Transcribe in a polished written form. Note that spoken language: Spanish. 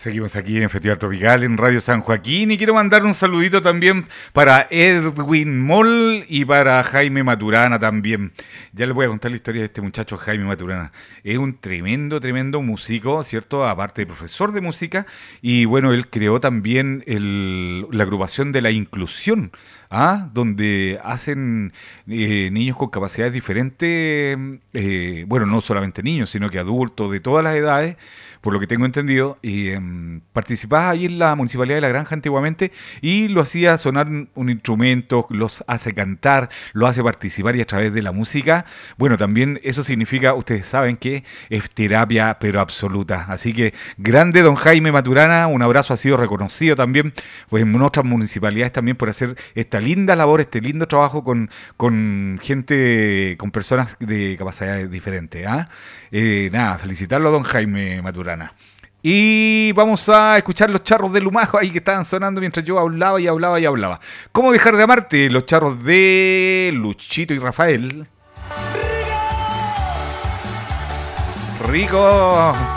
Seguimos aquí en Festival Tropical en Radio San Joaquín y quiero mandar un saludito también para Edwin Moll y para Jaime Maturana también. Ya les voy a contar la historia de este muchacho Jaime Maturana. Es un tremendo músico, ¿cierto? Aparte de profesor de música, y bueno, él creó también la agrupación de la inclusión, donde hacen niños con capacidades diferentes, bueno, no solamente niños, sino que adultos de todas las edades, por lo que tengo entendido, y participaba ahí en la Municipalidad de La Granja antiguamente y lo hacía sonar un instrumento, los hace cantar, lo hace participar y a través de la música, bueno, también eso significa, ustedes saben que es terapia pero absoluta, así que grande don Jaime Maturana, un abrazo, ha sido reconocido también pues en otras municipalidades también por hacer esta linda labor, este lindo trabajo con gente, con personas de capacidades diferentes, nada, felicitarlo a don Jaime Maturana. Y vamos a escuchar los charros de Lumajo ahí que estaban sonando mientras yo hablaba y hablaba y hablaba. ¿Cómo dejar de amarte? Los charros de Luchito y Rafael. Rico.